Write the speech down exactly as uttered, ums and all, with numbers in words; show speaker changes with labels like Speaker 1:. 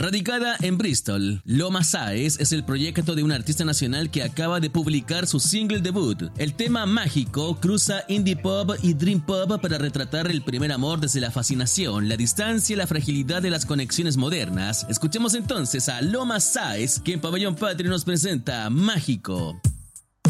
Speaker 1: Radicada en Bristol, Loma Sáez es el proyecto de un artista nacional que acaba de publicar su single debut. El tema Mágico cruza indie pop y dream pop para retratar el primer amor desde la fascinación, la distancia y la fragilidad de las conexiones modernas. Escuchemos entonces a Loma Sáez, que en Pabellón Patrio nos presenta Mágico.